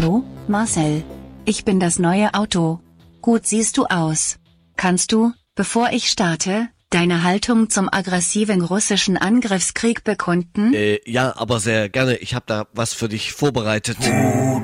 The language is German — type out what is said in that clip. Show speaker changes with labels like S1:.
S1: Hallo, Marcel. Ich bin das neue Auto. Gut siehst du aus. Kannst du, bevor ich starte, deine Haltung zum aggressiven russischen Angriffskrieg bekunden?
S2: Ja, aber sehr gerne. Ich habe da was für dich vorbereitet.